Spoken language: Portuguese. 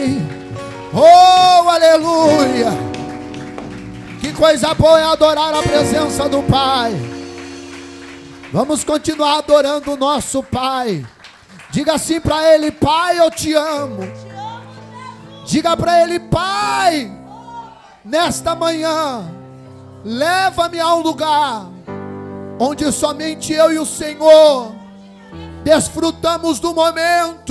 Pai. Oh, aleluia. Que coisa boa é adorar a presença do Pai. Vamos continuar adorando o nosso Pai. Diga assim para Ele: Pai, eu te amo. Diga para Ele: Pai, nesta manhã, leva-me a um lugar onde somente eu e o Senhor desfrutamos do momento.